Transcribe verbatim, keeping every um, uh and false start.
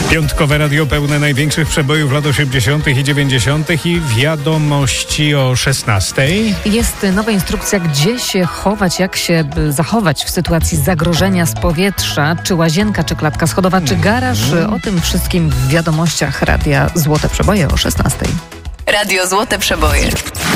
Piątkowe radio pełne największych przebojów lat osiemdziesiątych i dziewięćdziesiątych i wiadomości o szesnastej. Jest nowa instrukcja, gdzie się chować, jak się zachować w sytuacji zagrożenia z powietrza. Czy łazienka, czy klatka schodowa, czy garaż. O tym wszystkim w wiadomościach radia Złote Przeboje o szesnastej. Radio Złote Przeboje.